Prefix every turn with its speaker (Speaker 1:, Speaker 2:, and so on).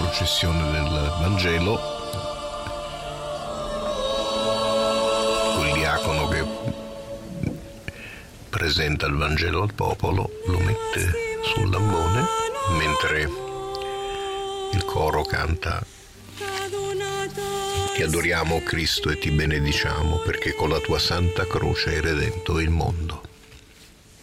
Speaker 1: processione del Vangelo, il diacono che presenta il Vangelo al popolo lo mette sul lampone mentre il coro canta: ti adoriamo Cristo e ti benediciamo perché con la tua santa croce hai redento il mondo.